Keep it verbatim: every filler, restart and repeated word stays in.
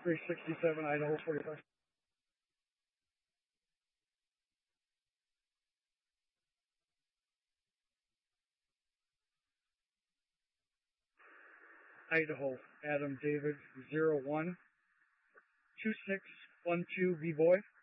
three sixty-seven, Idaho forty-five. Idaho, Adam David zero one two six one two B boy.